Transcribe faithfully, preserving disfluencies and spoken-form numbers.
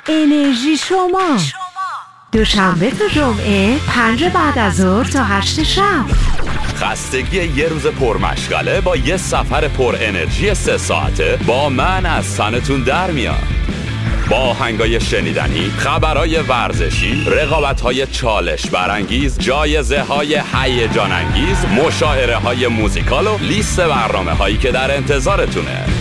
انرژی شما دوشنبه تا جمعه پنج بعد از ظهر تا هشت شب. خستگی یه روز پرمشغله با یه سفر پر انرژی سه ساعته با من از تنتون در میاد. با آهنگای شنیدنی، خبرای ورزشی، رقابت‌های چالش برانگیز، جایزه‌های هیجان انگیز، مشاهره‌های موزیکال و لیست برنامه‌هایی که در انتظارتونه.